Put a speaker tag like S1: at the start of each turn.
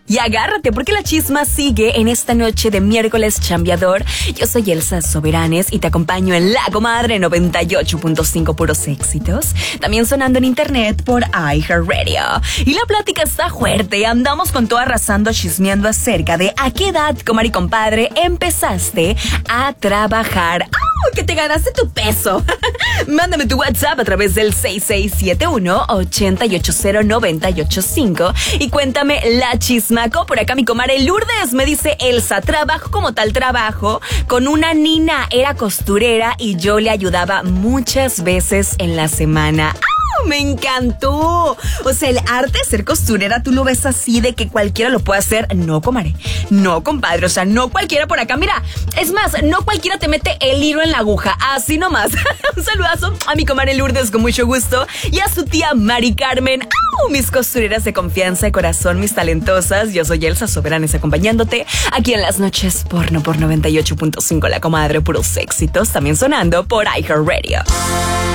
S1: Y agárrate porque la chisma sigue en esta noche de miércoles chambeador. Yo soy Elsa Soberanes y te acompaño en La Comadre 98.5 puros éxitos. También sonando en internet por iHeartRadio. Y la plática está fuerte. Andamos con todo arrasando, chismeando acerca de a qué edad, comadre y compadre, empezaste a trabajar. ¡Oh, que te ganaste tu peso! Mándame tu WhatsApp a través del 6671-880-985 y cuéntame la chisma. Por acá mi comadre Lourdes me dice: Elsa, trabajo como tal trabajo con una nina, era costurera y yo le ayudaba muchas veces en la semana. Me encantó. O sea, el arte de ser costurera, tú lo ves así de que cualquiera lo puede hacer. No, comadre. No, compadre. O sea, no cualquiera por acá. Mira, es más, no cualquiera te mete el hilo en la aguja. Así nomás. Un saludazo a mi comadre Lourdes con mucho gusto. Y a su tía Mari Carmen. ¡Au! Mis costureras de confianza y corazón, mis talentosas. Yo soy Elsa Soberanes acompañándote aquí en las noches porno por 98.5 La Comadre, puros éxitos. También sonando por iHeartRadio.